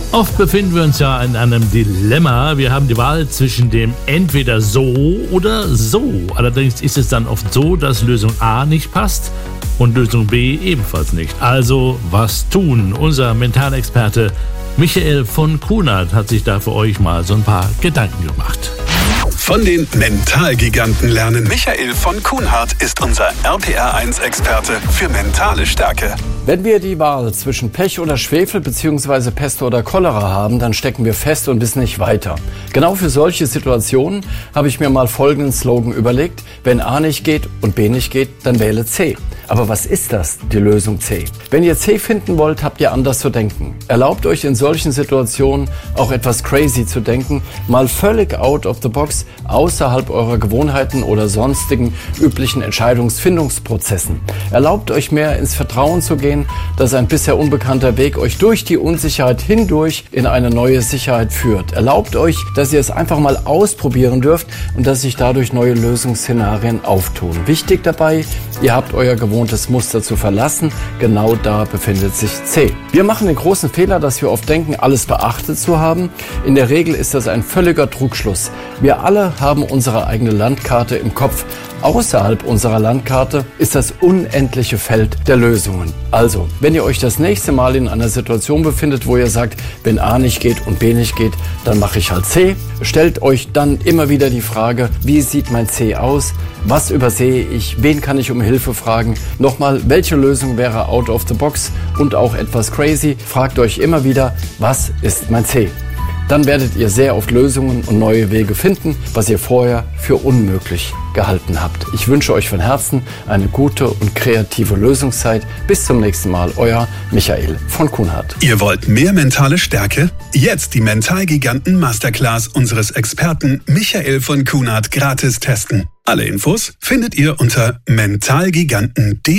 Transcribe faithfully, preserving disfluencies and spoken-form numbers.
Oft befinden wir uns ja in einem Dilemma. Wir haben die Wahl zwischen dem entweder so oder so. Allerdings ist es dann oft so, dass Lösung A nicht passt und Lösung B ebenfalls nicht. Also was tun? Unser Mentalexperte Michael von Kunert hat sich da für euch mal so ein paar Gedanken gemacht. Von den Mentalgiganten lernen. Michael von Kunert ist unser R P R eins Experte für mentale Stärke. Wenn wir die Wahl zwischen Pech oder Schwefel bzw. Pest oder Cholera haben, dann stecken wir fest und wissen nicht weiter. Genau für solche Situationen habe ich mir mal folgenden Slogan überlegt: Wenn A nicht geht und B nicht geht, dann wähle C. Aber was ist das, die Lösung C? Wenn ihr C finden wollt, habt ihr anders zu denken. Erlaubt euch in solchen Situationen auch etwas crazy zu denken, mal völlig out of the box, außerhalb eurer Gewohnheiten oder sonstigen üblichen Entscheidungsfindungsprozessen. Erlaubt euch mehr ins Vertrauen zu gehen, dass ein bisher unbekannter Weg euch durch die Unsicherheit hindurch in eine neue Sicherheit führt. Erlaubt euch, dass ihr es einfach mal ausprobieren dürft und dass sich dadurch neue Lösungsszenarien auftun. Wichtig dabei, ihr habt euer gewohntes Muster zu verlassen. Genau da befindet sich C. Wir machen den großen Fehler, dass wir oft denken, alles beachtet zu haben. In der Regel ist das ein völliger Trugschluss. Wir alle haben unsere eigene Landkarte im Kopf. Außerhalb unserer Landkarte ist das unendliche Feld der Lösungen. Also, wenn ihr euch das nächste Mal in einer Situation befindet, wo ihr sagt, wenn A nicht geht und B nicht geht, dann mache ich halt C. Stellt euch dann immer wieder die Frage, wie sieht mein C aus? Was übersehe ich? Wen kann ich um Hilfe fragen? Nochmal, welche Lösung wäre out of the box und auch etwas crazy? Fragt euch immer wieder, was ist mein C? Dann werdet ihr sehr oft Lösungen und neue Wege finden, was ihr vorher für unmöglich gehalten habt. Ich wünsche euch von Herzen eine gute und kreative Lösungszeit. Bis zum nächsten Mal, euer Michael von Kunert. Ihr wollt mehr mentale Stärke? Jetzt die Mentalgiganten Masterclass unseres Experten Michael von Kunert gratis testen. Alle Infos findet ihr unter mentalgiganten punkt de.